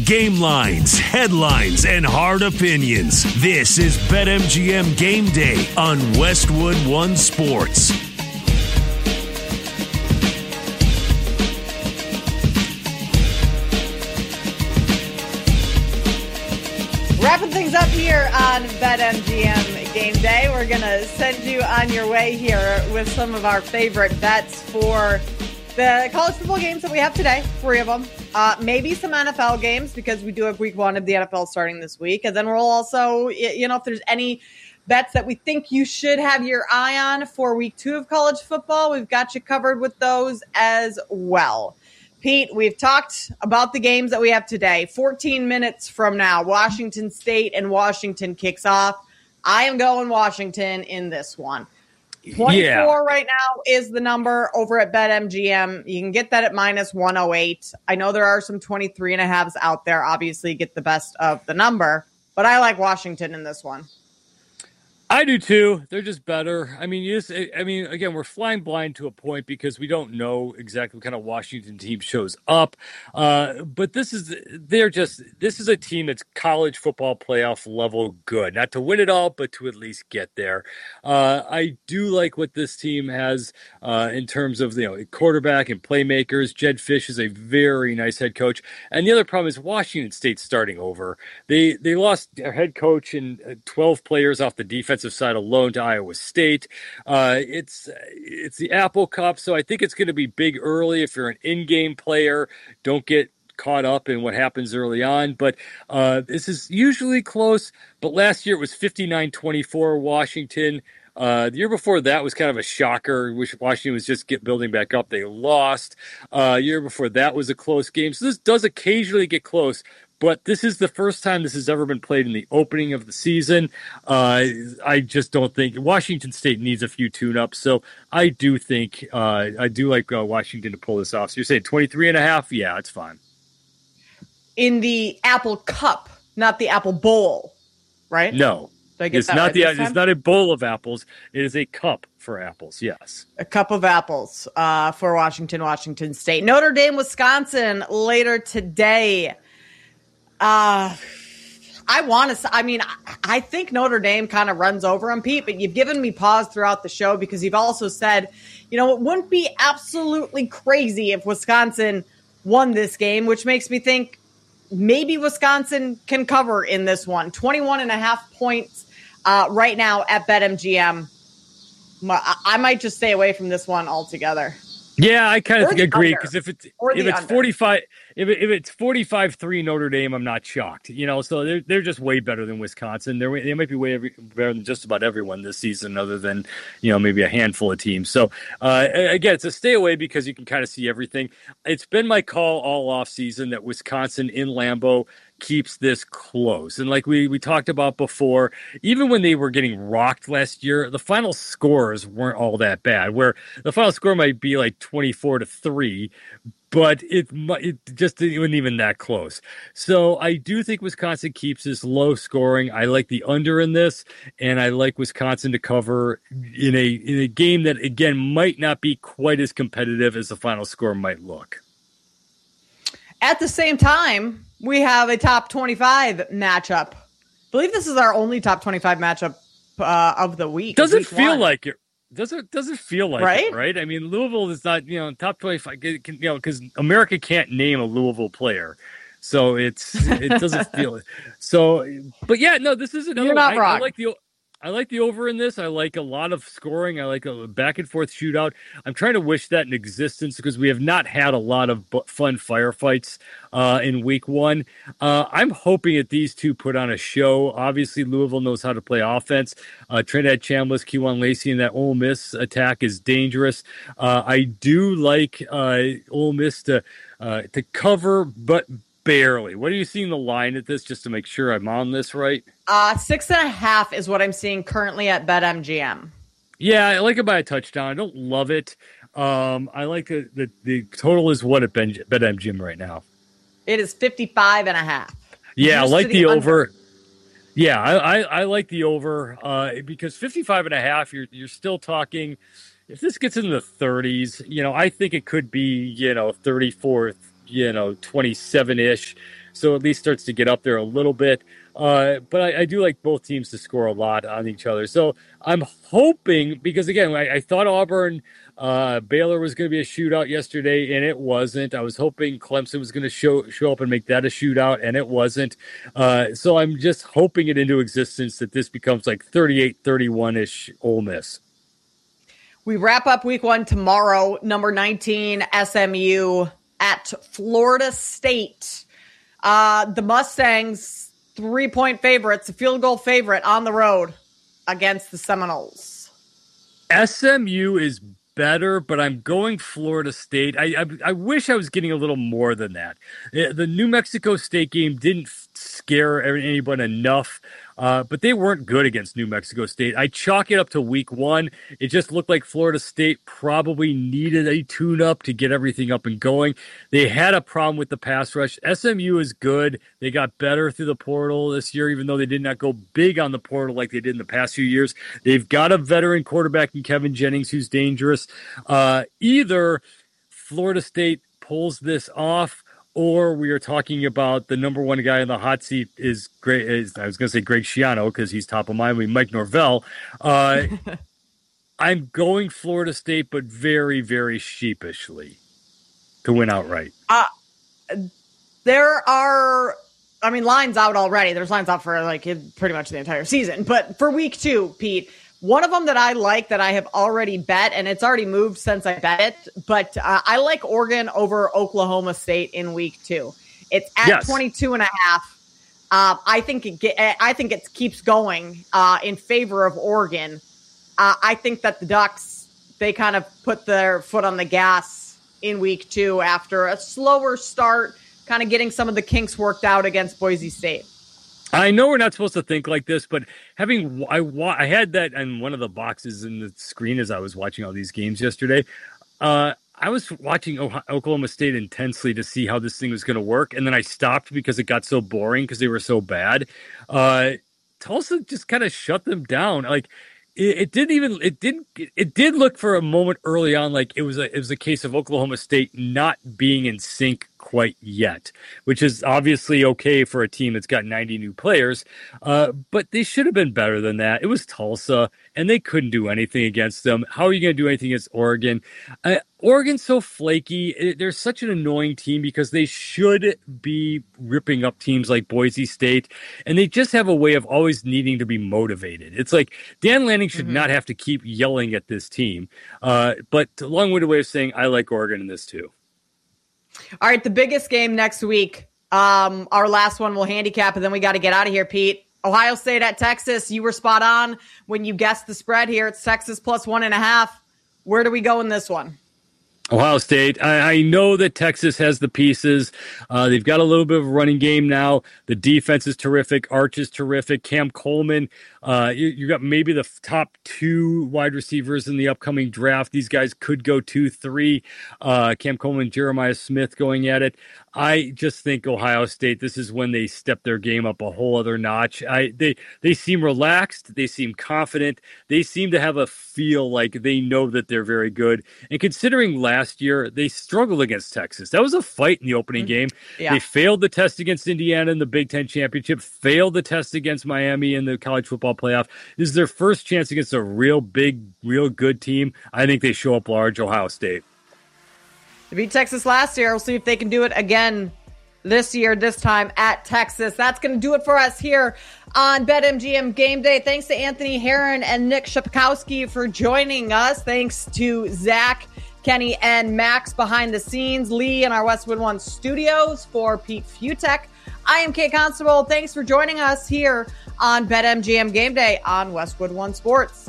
Game lines, headlines, and hard opinions. This is BetMGM Game Day on Westwood One Sports. Wrapping things up here on BetMGM Game Day. We're going to send you on your way here with some of our favorite bets for the college football games that we have today, 3 of them. Maybe some NFL games because we do have week 1 of the NFL starting this week. And then we'll also, if there's any bets that we think you should have your eye on for week 2 of college football, we've got you covered with those as well. Pete, we've talked about the games that we have today. 14 minutes from now, Washington State and Washington kicks off. I am going Washington in this one. 24 right now is the number over at BetMGM. You can get that at minus 108. I know there are some 23.5s out there. Obviously, get the best of the number. But I like Washington in this one. I do too. They're just better. Again, we're flying blind to a point because we don't know exactly what kind of Washington team shows up. But this is a team that's college football playoff level good. Not to win it all, but to at least get there. I do like what this team has in terms of quarterback and playmakers. Jedd Fisch is a very nice head coach. And the other problem is Washington State's starting over. They lost their head coach and 12 players off the defensive side alone to Iowa State. It's the Apple Cup, so I think it's going to be big early. If you're an in-game player, don't get caught up in what happens early on. But this is usually close. But last year it was 59-24 Washington. The year before that was kind of a shocker. Washington was just building back up. They lost. Year before that was a close game. So this does occasionally get close. But this is the first time this has ever been played in the opening of the season. I just don't think Washington State needs a few tune-ups. So I do think I do like Washington to pull this off. So you're saying 23.5? Yeah, it's fine. In the Apple Cup, not the Apple Bowl, right? No. It's not a bowl of apples. It is a cup for apples. Yes, a cup of apples for Washington State. Notre Dame, Wisconsin later today. I think Notre Dame kind of runs over them, Pete. But you've given me pause throughout the show because you've also said, it wouldn't be absolutely crazy if Wisconsin won this game, which makes me think maybe Wisconsin can cover in this one. 21.5 points. Right now at BetMGM, I might just stay away from this one altogether. Yeah, I kind of agree because if it's 45-3 Notre Dame, I'm not shocked. So they're just way better than Wisconsin. They might be better than just about everyone this season, other than maybe a handful of teams. So again, it's a stay away because you can kind of see everything. It's been my call all off season that Wisconsin in Lambeau keeps this close. And like we talked about before, even when they were getting rocked last year, the final scores weren't all that bad, where the final score might be like 24-3, but it wasn't even that close. So I do think Wisconsin keeps this low scoring. I like the under in this, and I like Wisconsin to cover in a game that, again, might not be quite as competitive as the final score might look. At the same time, we have a top 25 matchup. I believe this is our only top 25 matchup of the week. Does it feel like it? Does it feel like right? It, right? I mean, Louisville is not, top 25, because America can't name a Louisville player. So it doesn't feel it. So, but yeah, no, this is another. You're not wrong. I like the over in this. I like a lot of scoring. I like a back and forth shootout. I'm trying to wish that in existence because we have not had a lot of fun firefights in week 1. I'm hoping that these two put on a show. Obviously, Louisville knows how to play offense. Trinidad Chambliss, Kewan Lacey, and that Ole Miss attack is dangerous. I do like Ole Miss to cover, but barely. What are you seeing the line at this, just to make sure I'm on this right? 6.5 is what I'm seeing currently at BetMGM. Yeah, I like it by a touchdown. I don't love it. I like the total is what at BetMGM right now. It is 55.5. Yeah, I like the over. Yeah, I like the over because 55.5. You're still talking. If this gets into the 30s, I think it could be 34. 27-ish. so at least starts to get up there a little bit. But I do like both teams to score a lot on each other. So I'm hoping, because again, I thought Auburn Baylor was going to be a shootout yesterday, and it wasn't. I was hoping Clemson was going to show up and make that a shootout, and it wasn't. So I'm just hoping it into existence that this becomes like 38-31-ish Ole Miss. We wrap up week 1 tomorrow. Number 19 SMU at Florida State. The Mustangs 3-point favorites, a field goal favorite on the road against the Seminoles. SMU is better, but I'm going Florida State. I wish I was getting a little more than that. The New Mexico State game didn't scare anyone enough, but they weren't good against New Mexico State. I chalk it up to week 1. It just looked like Florida State probably needed a tune-up to get everything up and going. They had a problem with the pass rush. SMU is good. They got better through the portal this year, even though they did not go big on the portal like they did in the past few years. They've got a veteran quarterback in Kevin Jennings who's dangerous. Either Florida State pulls this off, or we are talking about the number one guy in the hot seat is great. I was going to say Greg Schiano because he's top of mind with Mike Norvell. I'm going Florida State, but very, very sheepishly to win outright. There are, lines out already. There's lines out for pretty much the entire season. But for week 2, Pete, one of them that I like that I have already bet, and it's already moved since I bet it, but I like Oregon over Oklahoma State in week 2. It's at 22.5. I think it keeps going in favor of Oregon. I think that the Ducks, they kind of put their foot on the gas in week 2 after a slower start, kind of getting some of the kinks worked out against Boise State. I know we're not supposed to think like this, but I had that in one of the boxes in the screen as I was watching all these games yesterday. I was watching Oklahoma State intensely to see how this thing was going to work, and then I stopped because it got so boring because they were so bad. Tulsa just kind of shut them down. It did look for a moment early on like it was a case of Oklahoma State not being in sync quite yet, which is obviously okay for a team that's got 90 new players. But they should have been better than that. It was Tulsa, and they couldn't do anything against them. How are you going to do anything against Oregon? Oregon's so flaky. They're such an annoying team because they should be ripping up teams like Boise State, and they just have a way of always needing to be motivated. It's like Dan Lanning should not have to keep yelling at this team. But a long-winded way of saying I like Oregon in this too. All right, the biggest game next week. Our last one we'll handicap, and then we got to get out of here, Pete. Ohio State at Texas. You were spot on when you guessed the spread here. It's Texas plus 1.5. Where do we go in this one? Ohio State. I know that Texas has the pieces. They've got a little bit of a running game now. The defense is terrific. Arch is terrific. Cam Coleman. You got maybe the top 2 wide receivers in the upcoming draft. These guys could go 2-3. Cam Coleman, Jeremiah Smith going at it. I just think Ohio State, this is when they step their game up a whole other notch. They seem relaxed. They seem confident. They seem to have a feel like they know that they're very good. And considering last year, they struggled against Texas. That was a fight in the opening game. Yeah. They failed the test against Indiana in the Big Ten Championship, failed the test against Miami in the college football playoff. This is their first chance against a real big, real good team. I think they show up large, Ohio State. They beat Texas last year. We'll see if they can do it again this year, this time at Texas. That's going to do it for us here on BetMGM Game Day. Thanks to Anthony Herron and Nick Shapkowski for joining us. Thanks to Zach, Kenny, and Max behind the scenes. Lee in our Westwood One studios. For Pete Futek, I am Kate Constable. Thanks for joining us here on BetMGM Game Day on Westwood One Sports.